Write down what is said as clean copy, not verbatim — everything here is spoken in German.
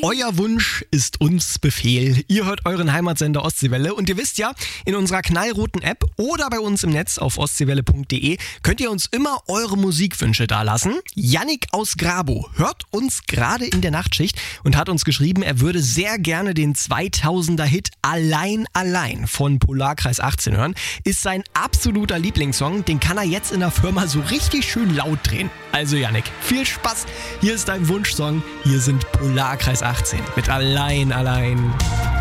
Euer Wunsch ist uns Befehl. Ihr hört euren Heimatsender Ostseewelle und ihr wisst ja, in unserer knallroten App oder bei uns im Netz auf ostseewelle.de könnt ihr uns immer eure Musikwünsche dalassen. Yannick aus Grabo hört uns gerade in der Nachtschicht und hat uns geschrieben, er würde sehr gerne den 2000er-Hit Allein von Polarkreis 18 hören. Ist sein absoluter Lieblingssong, den kann er jetzt in der Firma so richtig schön laut drehen. Also Yannick, viel Spaß. Hier ist dein Wunschsong. Hier sind Polarkreis 18 mit Allein.